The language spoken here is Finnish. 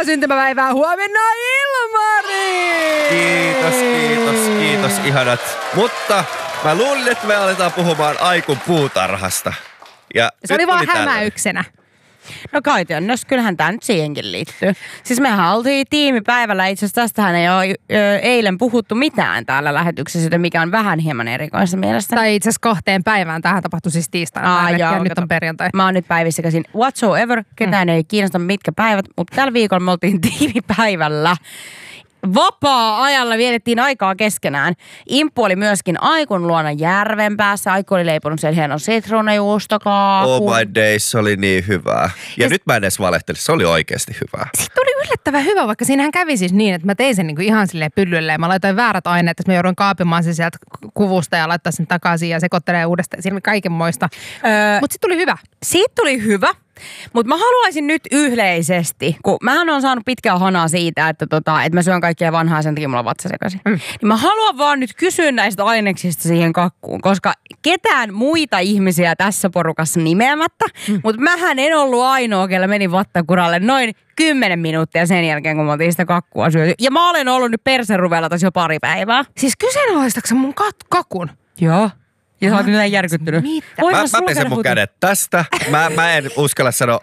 syntymäpäivää huomenna, Ilmari! Kiitos, ihanat. Mutta mä luulin, että me aletaan puhumaan Aikun puutarhasta. Ja se oli vaan hämäyksenä. No käytännössä, kyllähän tämä nyt siihenkin liittyy. Siis mehän oltiin tiimipäivällä, itse asiassa tästähän ei ole eilen puhuttu mitään täällä lähetyksessä, mikä on vähän hieman erikoista mielestä. Tai itse asiassa 2 päivään, tähän tapahtui siis tiistaina ja nyt on perjantai. Mä oon nyt päivissäkäsin whatsoever, ketään ei kiinnosta mitkä päivät, mutta tällä viikolla me oltiin tiimipäivällä. Vapaa-ajalla vietettiin aikaa keskenään. Imppu oli myöskin Aikun luona järven päässä. Aiku oli leiponut sen hienon sitruunajuustokaakun. Oh my days, se oli niin hyvää. Ja nyt mä en edes valehtele, se oli oikeasti hyvää. Sitten tuli yllättävän hyvä, vaikka siinähän kävi siis niin, että mä tein sen niinku ihan silleen pyllylle. Mä laitoin väärät aineet, että mä joudun kaapimaan sen sieltä kuvusta ja laittaa sen takaisin ja sekoittelee uudestaan. Siinä oli kaikenmoista. Mutta sitten tuli hyvä. Siitä tuli hyvä. Mutta mä haluaisin nyt yleisesti, kun mähän on saanut pitkää hanaa siitä, että mä syön kaikkea vanhaa, sen takia mulla on vatsa sekaisin. Niin mä haluan vaan nyt kysyä näistä aineksista siihen kakkuun, koska ketään muita ihmisiä tässä porukassa nimeämättä, mutta mähän en ollut ainoa, kellä meni vattakuralle noin 10 minuuttia sen jälkeen, kun mä oltiin sitä kakkua syöty. Ja mä olen ollut nyt perseruvella tässä jo pari päivää. Siis kyseenalaistatko mun kakun? Joo. Ja sä oot nyt järkyttynyt. Mä pesen mun kädet tästä. Mä en uskalla sanoa